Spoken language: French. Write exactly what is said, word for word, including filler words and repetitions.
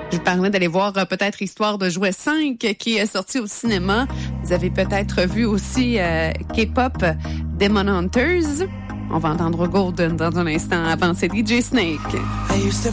Je vous parlais d'aller voir euh, peut-être Histoire de jouet cinq qui est sorti au cinéma. Vous avez peut-être vu aussi euh, K-pop Demon Hunters. On va entendre Golden dans un instant avant, c'est D J Snake.